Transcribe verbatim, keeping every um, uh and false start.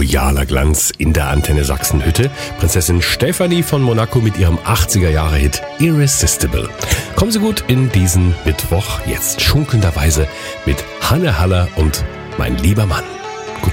royaler Glanz in der Antenne Sachsenhütte. Prinzessin Stefanie von Monaco mit ihrem achtziger-Jahre-Hit Irresistible. Kommen Sie gut in diesen Mittwoch, jetzt schunkelnderweise mit Hanne Haller und Mein lieber Mann.